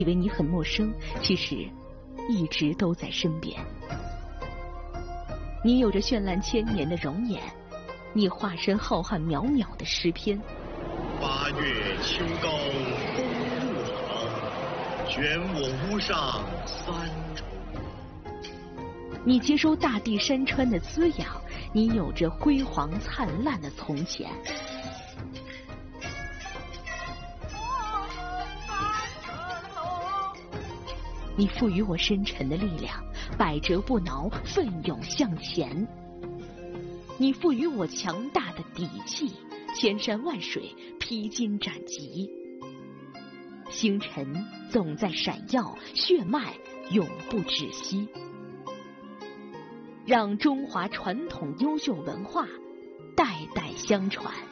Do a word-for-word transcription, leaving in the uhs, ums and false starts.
以为你很陌生，其实一直都在身边。你有着绚烂千年的容颜，你化身浩瀚渺渺的诗篇。 八月秋高风露好，卷我屋上三重。 你接收大地山川的滋养，你有着辉煌灿烂的从前。你赋予我深沉的力量，百折不挠，奋勇向前。你赋予我强大的底气，千山万水，披荆斩棘。星辰总在闪耀，血脉永不止息。让中华传统优秀文化代代相传。